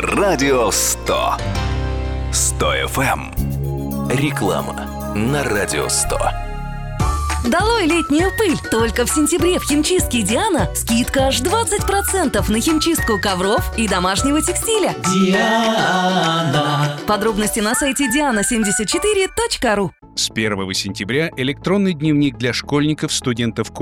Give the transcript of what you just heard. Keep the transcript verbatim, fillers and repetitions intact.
Радио сто. сто эф эм. Реклама на Радио сто. Долой летнюю пыль! Только в сентябре в химчистке «Диана» скидка аж двадцать процентов на химчистку ковров и домашнего текстиля. Диана. Подробности на сайте диана семьдесят четыре точка ру. С первого сентября электронный дневник для школьников, студентов